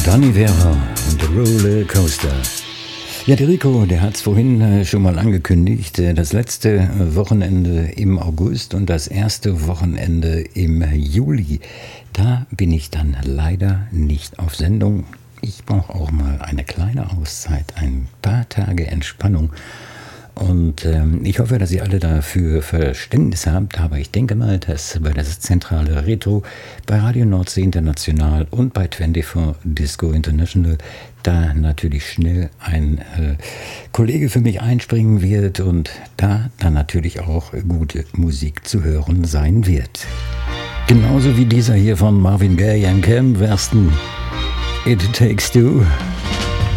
Danny Vera und Roller Coaster. Ja, der Rico, der hat es vorhin schon mal angekündigt. Das letzte Wochenende im August und das erste Wochenende im Juli. Da bin ich dann leider nicht auf Sendung. Ich brauche auch mal eine kleine Auszeit, ein paar Tage Entspannung. Und ich hoffe, dass ihr alle dafür Verständnis habt, aber ich denke mal, dass bei das zentrale Retro, bei Radio Nordsee International und bei 24 Disco International da natürlich schnell ein Kollege für mich einspringen wird und da dann natürlich auch gute Musik zu hören sein wird. Genauso wie dieser hier von Marvin Gaye und Cam Weston, It Takes Two.